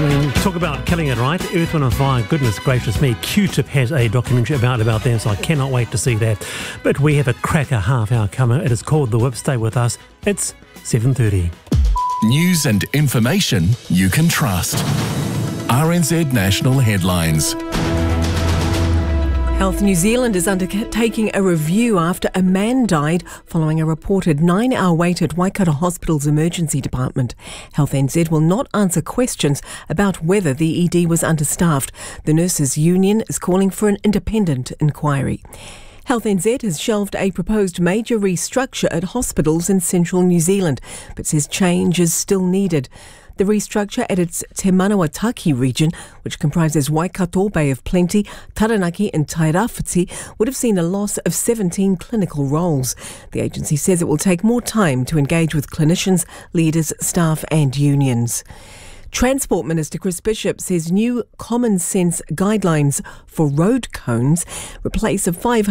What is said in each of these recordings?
Talk about killing it, right? Earth, Wind & Fire, goodness gracious me. Q-Tip has a documentary about them, so I cannot wait to see that. But we have a cracker half hour coming. It is called The Whip. Stay with us. It's 7:30. News and information you can trust. RNZ National Headlines. Health New Zealand is undertaking a review after a man died following a reported 9-hour wait at Waikato Hospital's emergency department. Health NZ will not answer questions about whether the ED was understaffed. The Nurses Union is calling for an independent inquiry. Health NZ has shelved a proposed major restructure at hospitals in central New Zealand, but says change is still needed. The restructure at its Te Manawataki region, which comprises Waikato, Bay of Plenty, Taranaki and Tairawhiti, would have seen a loss of 17 clinical roles. The agency says it will take more time to engage with clinicians, leaders, staff and unions. Transport Minister Chris Bishop says new common sense guidelines for road cones replace a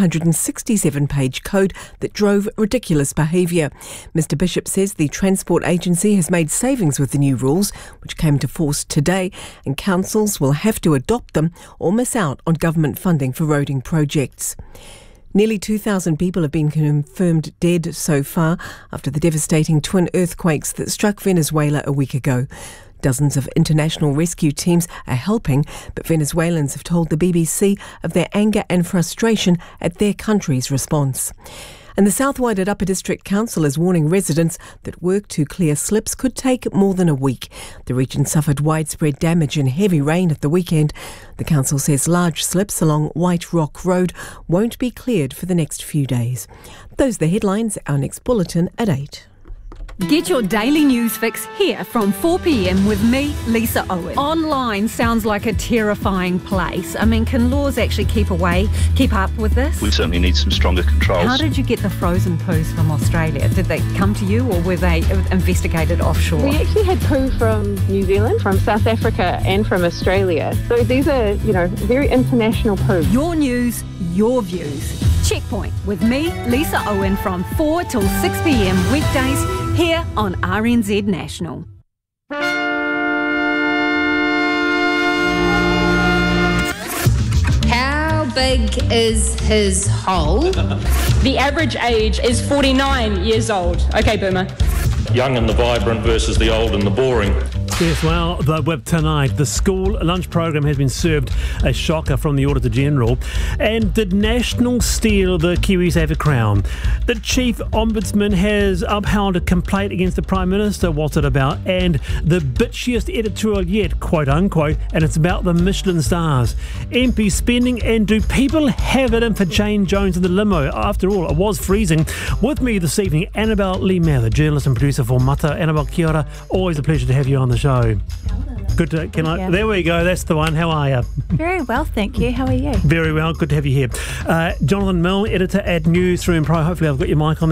567-page code that drove ridiculous behaviour. Mr Bishop says the Transport Agency has made savings with the new rules, which came into force today, and councils will have to adopt them or miss out on government funding for roading projects. Nearly 2,000 people have been confirmed dead so far after the devastating twin earthquakes that struck Venezuela a week ago. Dozens of international rescue teams are helping, but Venezuelans have told the BBC of their anger and frustration at their country's response. And the South Waiata Upper District Council is warning residents that work to clear slips could take more than a week. The region suffered widespread damage and heavy rain at the weekend. The council says large slips along White Rock Road won't be cleared for the next few days. Those are the headlines. Our next bulletin at 8. Get your daily news fix here from 4 p.m. with me, Lisa Owen. Online sounds like a terrifying place. I mean, can laws actually keep up with this? We certainly need some stronger controls. How did you get the frozen poos from Australia? Did they come to you or were they investigated offshore? We actually had poo from New Zealand, from South Africa and from Australia. So these are, very international poo. Your news, your views. Checkpoint with me, Lisa Owen, from 4 till 6 p.m. weekdays here on RNZ National. How big is his hole? The average age is 49 years old. Okay, Boomer. Young and the vibrant versus the old and the boring. Yes, well, the whip tonight. The school lunch program has been served. A shocker from the Auditor General. And did National steal the Kiwis have a crown? The Chief Ombudsman has upheld a complaint against the Prime Minister. What's it about? And the bitchiest editorial yet, quote unquote, and it's about the Michelin stars. MP spending, and do people have it in for Jane Jones in the limo? After all, it was freezing. With me this evening, Annabelle Lee Mather, journalist and producer for Mata. Annabelle, kia ora. Always a pleasure to have you on the show. Good to, there we go, that's the one. How are you? Very well, thank you. How are you? Very well, good to have you here. Jonathan Milne, editor at Newsroom Pro. Hopefully I've got your mic on.